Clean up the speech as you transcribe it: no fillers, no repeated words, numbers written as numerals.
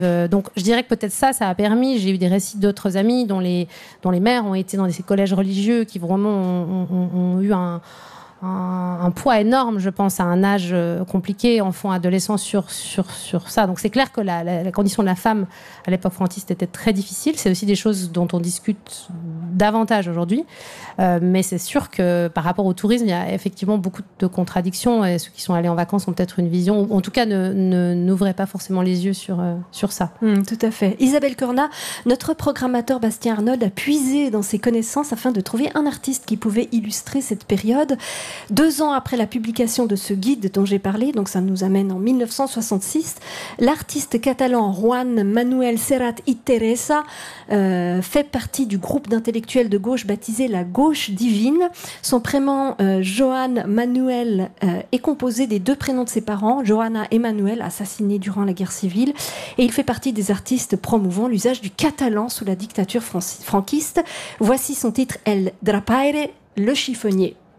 Donc je dirais que peut-être ça a permis, j'ai eu des récits d'autres amis dont les mères ont été dans ces collèges religieux qui vraiment ont eu un poids énorme, je pense, à un âge compliqué, enfant, adolescent, sur ça. Donc c'est clair que la condition de la femme à l'époque franquiste était très difficile. C'est aussi des choses dont on discute davantage aujourd'hui. Mais c'est sûr que par rapport au tourisme, il y a effectivement beaucoup de contradictions. Et ceux qui sont allés en vacances ont peut-être une vision, ou en tout cas n'ouvraient pas forcément les yeux sur ça. Tout à fait. Isabelle Corna, notre programmateur Bastien Arnold a puisé dans ses connaissances afin de trouver un artiste qui pouvait illustrer cette période. 2 ans après la publication de ce guide dont j'ai parlé, donc ça nous amène en 1966, l'artiste catalan Juan Manuel Serrat i Teresa fait partie du groupe d'intellectuels de gauche baptisé la Gauche divine. Son prénom Joan Manuel est composé des 2 prénoms de ses parents, Joana et Manuel, assassinés durant la guerre civile, et il fait partie des artistes promouvant l'usage du catalan sous la dictature franquiste. Voici son titre El Drapaire, le chiffonnier.